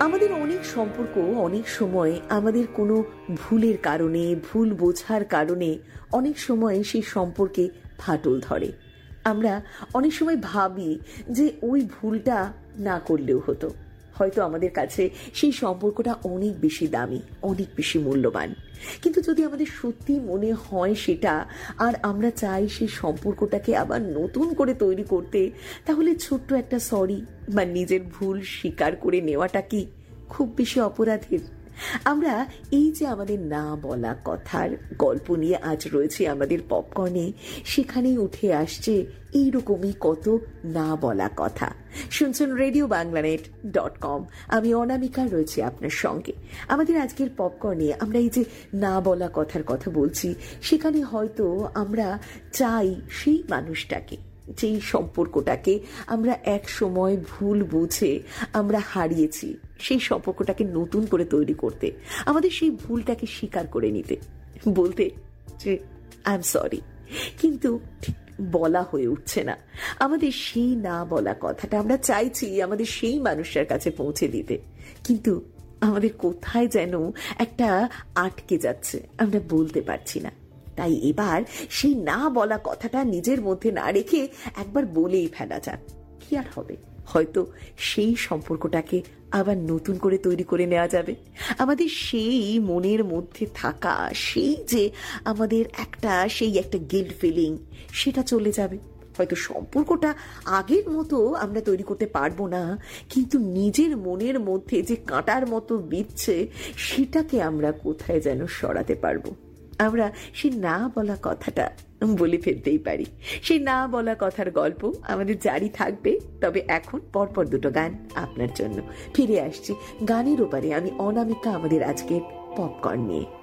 আমাদের অনেক সম্পর্ক অনেক সময় আমাদের কোনো ভুলের কারণে, ভুল বোঝার কারণে অনেক সময় সেই সম্পর্কে ফাটল ধরে। আমরা অনেক সময় ভাবি যে ওই ভুলটা না করলেও হতো। হয়তো আমাদের কাছে সেই সম্পর্কটা অনেক বেশি দামি, অনেক বেশি মূল্যবান। কিন্তু যদি আমাদের সত্যি মনে হয় সেটা, আর আমরা চাই সেই সম্পর্কটাকে আবার নতুন করে তৈরি করতে, তাহলে ছোট্ট একটা সরি বা নিজের ভুল স্বীকার করে নেওয়াটা কি খুব বেশি অপরাধের? আমরা এই যে আমাদের না বলা কথার গল্প নিয়ে আজ রয়েছে আমাদের পপকর্নে, সেখানেই উঠে আসছে এইরকমই কত না বলা কথা। শুনছেন RadioBanglanet.com, আমি অনামিকা রয়েছি আপনার সঙ্গে। আমাদের আজকের পপকর্নে আমরা এই যে না বলা কথার কথা বলছি, সেখানে হয়তো আমরা চাই সেই মানুষটাকে, যেই সম্পর্কটাকে আমরা এক সময় ভুল বুঝে আমরা হারিয়েছি, সেই সম্পর্কটাকে নতুন করে তৈরি করতে, আমাদের সেই ভুলটাকে স্বীকার করে নিতে, বলতে যে আই এম সরি। কিন্তু ঠিক বলা হয়ে উঠছে না। আমাদের সেই না বলা কথাটা আমরা চাইছি আমাদের সেই মানুষটার কাছে পৌঁছে দিতে, কিন্তু আমাদের কোথায় যেন একটা আটকে যাচ্ছে, আমরা বলতে পারছি না। তাই এবার সেই না বলা কথাটা নিজের মধ্যে না রেখে একবার বলেই ফেলা যাক। কি আর হবে, হয়তো সেই সম্পর্কটাকে আবার নতুন করে তৈরি করে নেওয়া যাবে। আমাদের সেই মনের মধ্যে থাকা সেই যে আমাদের সেই একটা গিল্ট ফিলিং, সেটা চলে যাবে। হয়তো সম্পর্কটা আগের মতো আমরা তৈরি করতে পারবো না, কিন্তু নিজের মনের মধ্যে যে কাঁটার মতো বিচ্ছে, সেটাকে আমরা কোথায় যেন সরাতে পারবো। আমরা সেই না বলা কথাটা বলে ফেলতেই পারি। সেই না বলা কথার গল্প আমাদের জারি থাকবে। তবে এখন পরপর দুটো গান আপনার জন্য। ফিরে আসছি গানের ওপারে আমি অনামিকা আমাদের আজকের পপকর্ন নিয়ে।